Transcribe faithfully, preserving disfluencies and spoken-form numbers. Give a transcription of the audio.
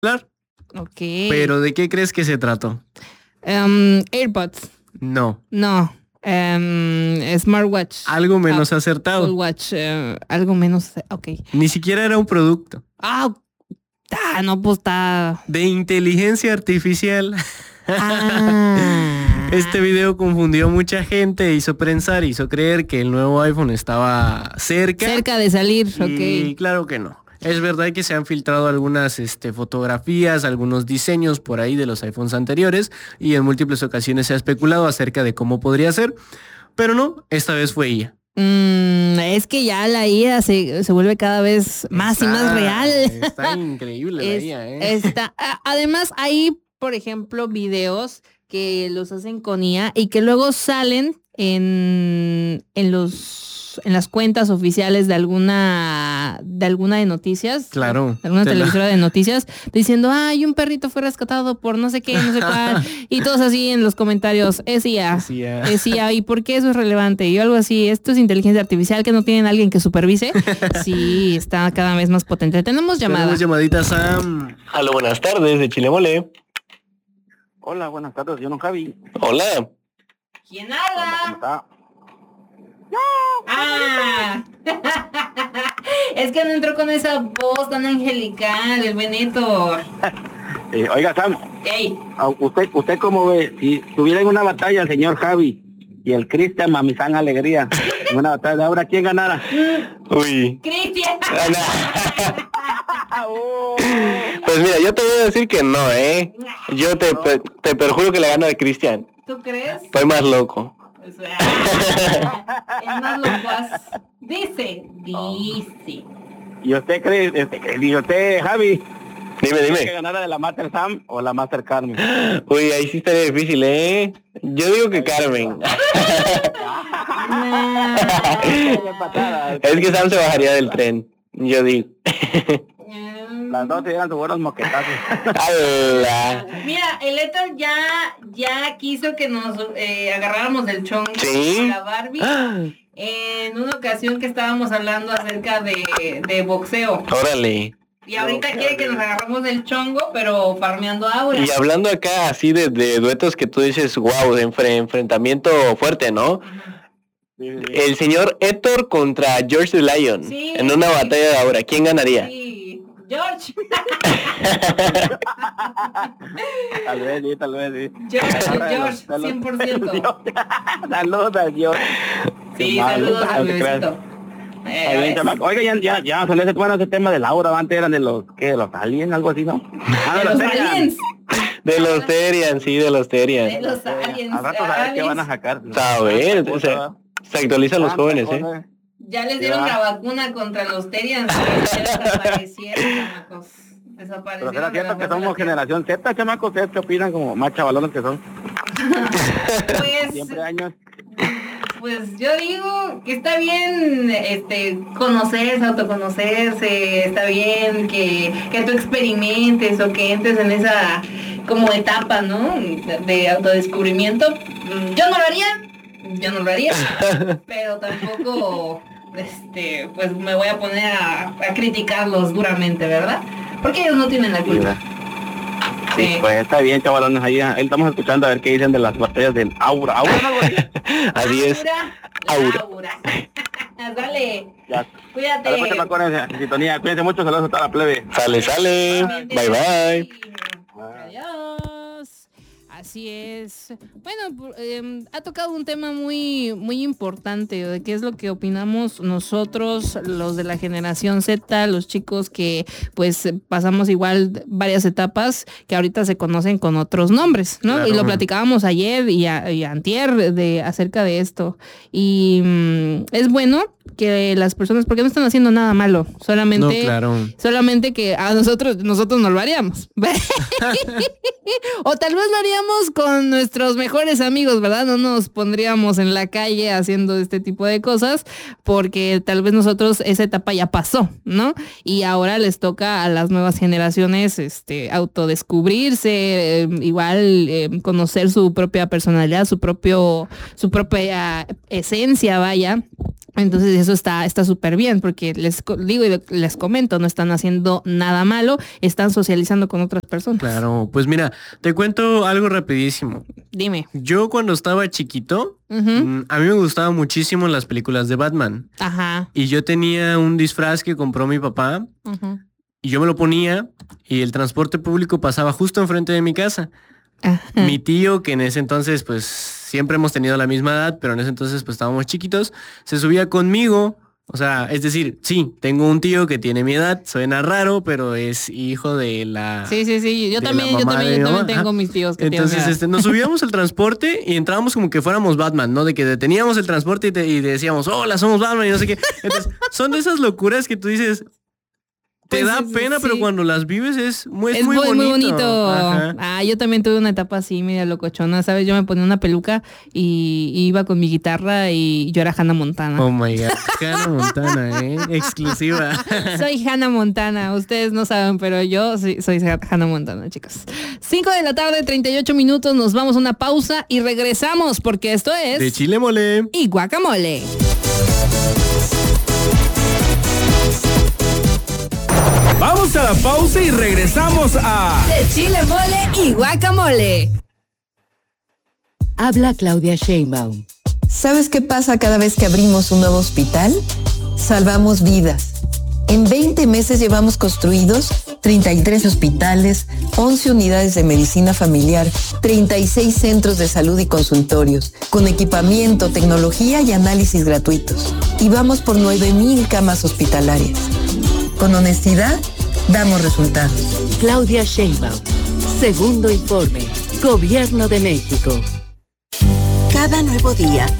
Ok. ¿Pero de qué crees que se trató? Um, AirPods. No. No. Um, smartwatch. Algo menos Ah, acertado. Apple Watch. Uh, algo menos. Ok. Ni siquiera era un producto. Ah, ah no, pues está. De inteligencia artificial. Ah. Este video confundió a mucha gente, hizo pensar, hizo creer que el nuevo iPhone estaba cerca. Cerca de salir, y ok. claro que no. Es verdad que se han filtrado algunas este, fotografías, algunos diseños por ahí de los iPhones anteriores y en múltiples ocasiones se ha especulado acerca de cómo podría ser, pero no, esta vez fue ella. Mm, es que ya la I A se, se vuelve cada vez más está, y más real. Está increíble es, la I A, ¿eh? Está, además hay, por ejemplo, videos que los hacen con I A y que luego salen en, en los en las cuentas oficiales de alguna de alguna de noticias, claro, de alguna televisora la... de noticias, diciendo, ay, un perrito fue rescatado por no sé qué, no sé cuál, y todos así en los comentarios, es I A, es I A, es I A, ¿y por qué eso es relevante? Y algo así, esto es inteligencia artificial, que no tienen alguien que supervise. Sí, está cada vez más potente. Tenemos llamada. Tenemos llamadita, Sam. Aló, buenas tardes, de Chile Mole. Hola, buenas tardes, yo no Javi. Hola. ¿Quién habla? ¿Cómo está? Ah, es que no entró con esa voz tan angelical, el Beneto. eh, oiga, Sam, Ey. ¿usted, ¿usted cómo ve? Si tuviera en una batalla el señor Javi y el Cristian Mamizán Alegría, en una batalla de ahora, ¿quién ganara? Uy. Cristian. Pues mira, yo te voy a decir que no, ¿eh? Yo te, no. Te, te perjuro que le gano a Cristian. ¿Tú crees? Estoy más loco. O sea, es más locuaz. Dice, dice. ¿Y usted cree, este, y usted, Javi? Dime, dime. ¿Que ganara de la Master Sam o la Master Carmen? Uy, ahí sí estaría difícil, ¿eh? Yo digo que Carmen. Nah. Es que Sam se bajaría del tren, yo digo. Las dos se llegan sus buenos moquetazos. ¡Hala! Mira, el Héctor ya, ya quiso que nos eh, agarráramos del chongo. ¿Sí? La Barbie. En una ocasión que estábamos hablando acerca de, de boxeo. Órale. Y ahorita quiere que nos agarremos del chongo, pero farmeando Aura. Y hablando acá así de, de duetos que tú dices, wow, de enfre- enfrentamiento fuerte, ¿no? Uh-huh. El señor Héctor contra George the Lion, sí, en una batalla de Aura, ¿quién ganaría? Sí, George. Tal vez, sí, tal vez, sí. George, George, cien por ciento. Saludos a George. Sí, saludos a bebecito. Eh, Oiga, ya, ya, ya, salió ese, bueno, ese tema de Laura, antes eran de los, ¿qué? De los aliens, algo así, ¿no? Ah, de, de los, los aliens. De los Terians, sí, de los Terians. De los aliens. A rato sabes qué van a sacar. A ver, se, se actualizan los jóvenes, ¿eh? Ya les dieron la vacuna contra los Terians. Ya desaparecieron, chamacos. Desaparecieron. Pero será cierto que somos generación Z, chamacos, ¿ustedes qué opinan como más chavalones que son? Pues... Siempre años. Pues yo digo que está bien este conocerse, autoconocerse, está bien que, que tú experimentes o que entres en esa como etapa, ¿no? De, de autodescubrimiento. Yo no lo haría, yo no lo haría, pero tampoco este pues me voy a poner a, a criticarlos duramente, ¿verdad? Porque ellos no tienen la culpa. Sí, sí, pues está bien, chavalones, ahí, ahí estamos escuchando a ver qué dicen de las batallas del Aura. ¿Aura algo así? Así es. Aura. Aura. Dale. Ya. Cuídate. Dale, pues, con esa sintonía. Cuídense mucho, saludos a toda la plebe. Sale, sale. Bye, bye. Adiós. Así es. Bueno, eh, ha tocado un tema muy, muy importante, de qué es lo que opinamos nosotros, los de la generación Z, los chicos que pues pasamos igual varias etapas que ahorita se conocen con otros nombres, ¿no? Claro. Y lo platicábamos ayer y, a, y antier de, acerca de esto. Y mm, es bueno que las personas, porque no están haciendo nada malo, solamente, no, claro. solamente que a nosotros, nosotros no lo haríamos. O tal vez lo haríamos con nuestros mejores amigos, ¿verdad? No nos pondríamos en la calle haciendo este tipo de cosas, porque tal vez nosotros esa etapa ya pasó, ¿no? Y ahora les toca a las nuevas generaciones este, autodescubrirse, eh, igual eh, conocer su propia personalidad, su propio, su propia esencia, vaya. Entonces eso está está súper bien porque les digo y les comento, no están haciendo nada malo, están socializando con otras personas. Claro, pues mira, te cuento algo rapidísimo. Dime. Yo cuando estaba chiquito, uh-huh. a mí me gustaban muchísimo las películas de Batman. Ajá. Y yo tenía un disfraz que compró mi papá uh-huh. y yo me lo ponía y el transporte público pasaba justo enfrente de mi casa. Ajá. Mi tío, que en ese entonces pues siempre hemos tenido la misma edad, pero en ese entonces pues estábamos chiquitos, se subía conmigo, o sea, es decir, sí, tengo un tío que tiene mi edad, suena raro, pero es hijo de la... Sí, sí, sí, yo también, yo también, yo también tengo mis tíos que Entonces tienen este, nos subíamos al transporte y entrábamos como que fuéramos Batman, ¿no? De que deteníamos el transporte y, te, y decíamos, hola, somos Batman y no sé qué. Entonces, son de esas locuras que tú dices... Te pues, da pena, sí. pero cuando las vives es muy, es muy, muy bonito. muy bonito. Ah, yo también tuve una etapa así, media locochona, ¿sabes? Yo me ponía una peluca y, y iba con mi guitarra y yo era Hannah Montana. Oh my God, Hannah Montana, ¿eh? Exclusiva. Soy Hannah Montana, ustedes no saben, pero yo sí, soy Hannah Montana, chicos. cinco de la tarde, treinta y ocho minutos, nos vamos a una pausa y regresamos porque esto es... De Chile Mole y Guacamole. Vamos a la pausa y regresamos a... De Chile Mole y Guacamole. Habla Claudia Sheinbaum. ¿Sabes qué pasa cada vez que abrimos un nuevo hospital? Salvamos vidas. En veinte meses llevamos construidos treinta y tres hospitales, once unidades de medicina familiar, treinta y seis centros de salud y consultorios, con equipamiento, tecnología y análisis gratuitos. Y vamos por nueve mil camas hospitalarias. Con honestidad, damos resultados. Claudia Sheinbaum. Segundo informe. Gobierno de México. Cada nuevo día